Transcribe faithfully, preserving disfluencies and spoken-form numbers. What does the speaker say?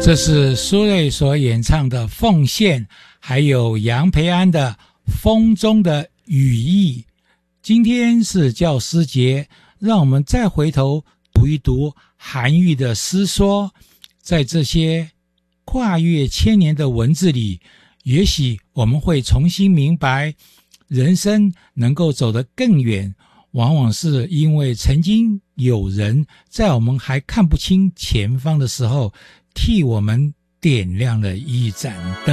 这是苏芮所演唱的《奉献》，还有杨培安的《风中的羽翼》。今天是教师节，让我们再回头读一读韩愈的诗说，在这些跨越千年的文字里，也许我们会重新明白，人生能够走得更远，往往是因为曾经有人在我们还看不清前方的时候，替我们点亮了一盏灯。